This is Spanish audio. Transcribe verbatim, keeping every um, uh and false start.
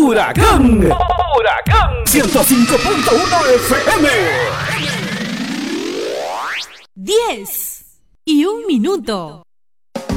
Huracán. Huracán ciento cinco punto uno F M. diez y un minuto.